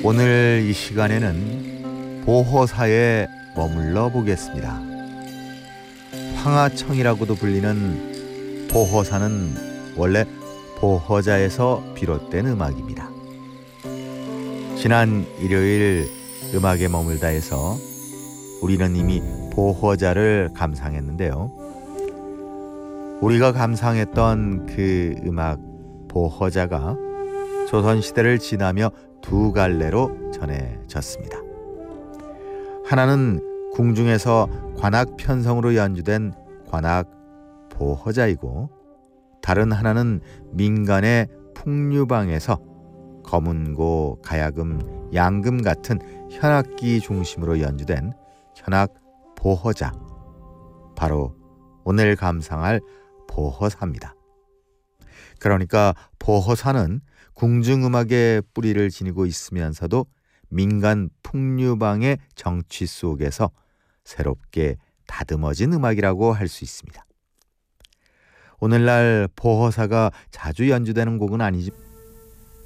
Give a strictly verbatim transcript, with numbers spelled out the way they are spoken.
오늘 이 시간에는 보호사에 머물러 보겠습니다. 황하청이라고도 불리는 보호사는 원래 보호자에서 비롯된 음악입니다. 지난 일요일 음악에 머물다에서 우리는 이미 보호자를 감상했는데요. 우리가 감상했던 그 음악 보호자가 조선시대를 지나며 두 갈래로 전해졌습니다. 하나는 궁중에서 관악 편성으로 연주된 관악 보호자이고, 다른 하나는 민간의 풍류방에서 거문고, 가야금, 양금 같은 현악기 중심으로 연주된 현악 보호자, 바로 오늘 감상할 보호사입니다. 그러니까 보호사는 궁중음악의 뿌리를 지니고 있으면서도 민간 풍류방의 정취 속에서 새롭게 다듬어진 음악이라고 할 수 있습니다. 오늘날 보호사가 자주 연주되는 곡은 아니지만